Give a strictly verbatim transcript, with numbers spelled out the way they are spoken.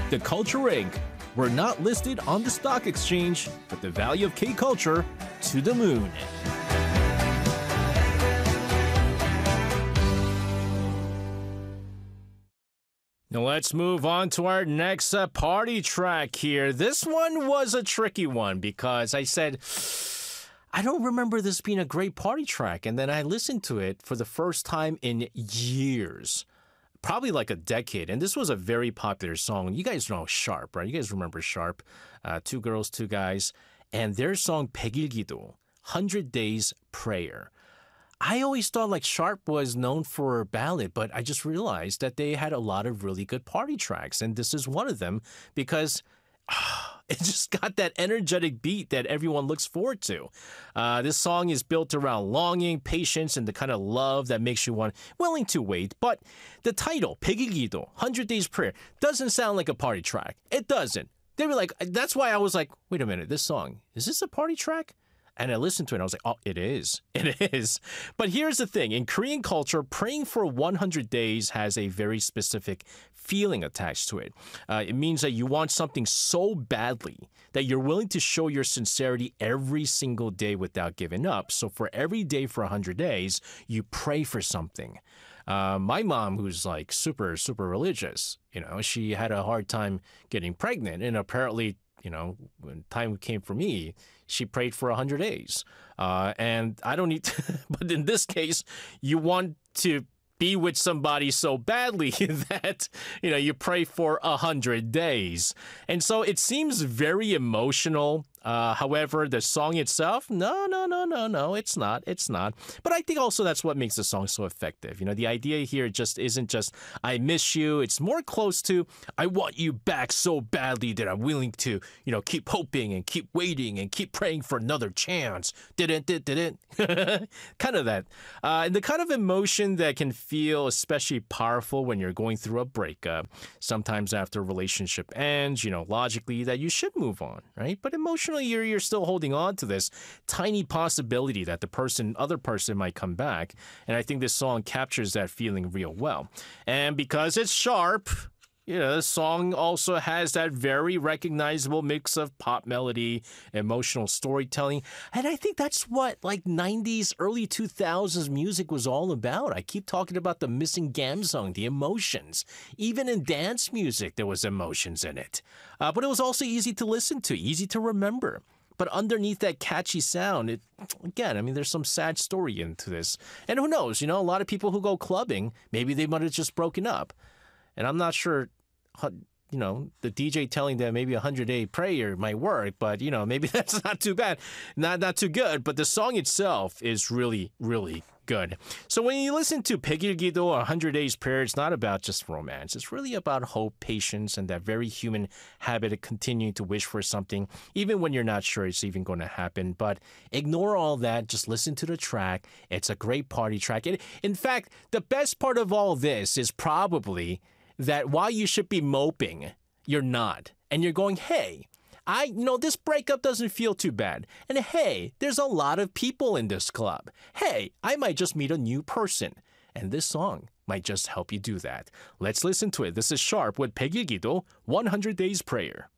The Culture Incorporated. We're not listed on the stock exchange, but the value of K-Culture to the moon. Now let's move on to our next uh, party track here. This one was a tricky one because I said, I don't remember this being a great party track. And then I listened to it for the first time in years, probably like a decade. And this was a very popular song. You guys know Sharp, right? You guys remember Sharp, uh, Two Girls, Two Guys, and their song 백일기도, one hundred days prayer. I always thought like Sharp was known for ballad, but I just realized that they had a lot of really good party tracks, and this is one of them because uh, it just got that energetic beat that everyone looks forward to. Uh, this song is built around longing, patience, and the kind of love that makes you want willing to wait. But the title, 백일기도, one hundred days prayer, doesn't sound like a party track. It doesn't. They were like, that's why I was like, wait a minute, this song, is this a party track? And I listened to it and I was like, oh, it is. It is. But here's the thing. In Korean culture, praying for one hundred days has a very specific feeling attached to it. Uh, it means that you want something so badly that you're willing to show your sincerity every single day without giving up. So for every day for one hundred days, you pray for something. Uh, my mom, who's like super, super religious, you know, she had a hard time getting pregnant. And apparently, you know, when time came for me, she prayed for one hundred days. Uh, and I don't need to, but in this case, you want to be with somebody so badly that, you know, you pray for one hundred days. And so it seems very emotional. Uh, however, the song itself, no, no, no, no, no, it's not. It's not. But I think also that's what makes the song so effective. You know, the idea here just isn't just, I miss you. It's more close to, I want you back so badly that I'm willing to, you know, keep hoping and keep waiting and keep praying for another chance. Didn't, did, didn't. Kind of that. Uh, and the kind of emotion that can feel especially powerful when you're going through a breakup. Sometimes after a relationship ends, you know, logically that you should move on, right? But emotionally, You're, you're still holding on to this tiny possibility that the person, other person might come back. And I think this song captures that feeling real well. And because it's Sharp, you know, the song also has that very recognizable mix of pop melody, emotional storytelling. And I think that's what like nineties, early two thousands music was all about. I keep talking about the missing gamsong, the emotions. Even in dance music, there was emotions in it. Uh, but it was also easy to listen to, easy to remember. But underneath that catchy sound, it, again, I mean, there's some sad story into this. And who knows, you know, a lot of people who go clubbing, maybe they might have just broken up. And I'm not sure, you know, the D J telling them maybe a hundred-day prayer might work, but, you know, maybe that's not too bad, not not too good. But the song itself is really, really good. So when you listen to 백일기도, one hundred days prayer, it's not about just romance. It's really about hope, patience, and that very human habit of continuing to wish for something, even when you're not sure it's even going to happen. But ignore all that. Just listen to the track. It's a great party track. It, in fact, the best part of all this is probably that while you should be moping, you're not. And you're going, hey, I, you know, this breakup doesn't feel too bad. And hey, there's a lot of people in this club. Hey, I might just meet a new person. And this song might just help you do that. Let's listen to it. This is Sharp with 백일기도, one hundred days prayer.